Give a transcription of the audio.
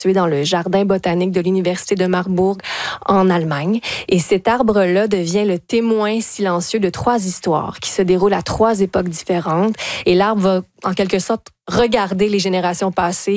situé dans le jardin botanique de l'Université de Marbourg en Allemagne. Et cet arbre-là devient le témoin silencieux de 3 histoires qui se déroulent à 3 époques différentes. Et l'arbre va, en quelque sorte, regarder les générations passées